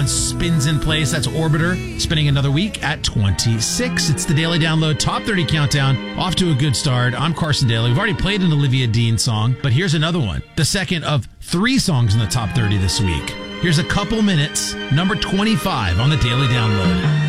one spins in place. That's Orbiter, spinning another week at 26. It's the Daily Download Top 30 Countdown. Off to a good start. I'm Carson Daly. We've already played an Olivia Dean song, but here's another one. The second of 3 songs in the top 30 this week. Here's a couple minutes. Number 25 on the Daily Download.